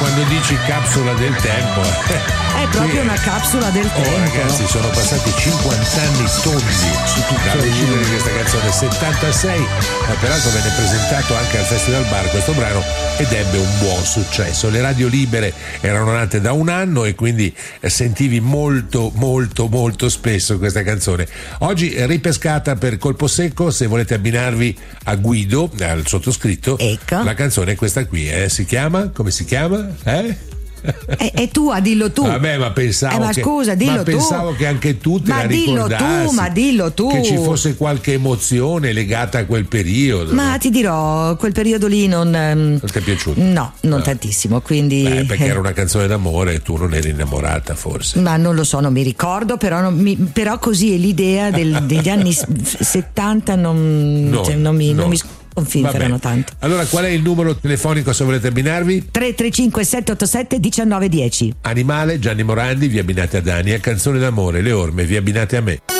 quando dici capsula del tempo è proprio una capsula del tempo. Ragazzi, sono passati 50 anni tondi dall'uscita di questa canzone, 76, peraltro venne presentato anche al Festival Bar questo brano ed ebbe un buon successo. Le radio libere erano nate da un anno e quindi sentivi molto spesso questa canzone. Oggi ripescata per colpo secco, se volete abbinarvi a Guido, al sottoscritto, ecco. La canzone è questa qui, si chiama? Come si chiama? È tua, dillo tu. Vabbè, ma pensavo ma scusa, dillo tu. Pensavo che anche tu te la ricordassi. Ma dillo tu. Che ci fosse qualche emozione legata a quel periodo. Ma ti dirò, quel periodo lì non ti è piaciuto? No, non tantissimo, quindi perché era una canzone d'amore e tu non eri innamorata, forse. Ma non lo so, non mi ricordo, però così è l'idea degli anni 70 non mi confinferano tanto. Allora, qual è il numero telefonico se volete abbinarvi? 335 787 1910. Animale, Gianni Morandi, vi abbinate a Dania. Canzone d'amore, Le Orme, vi abbinate a me.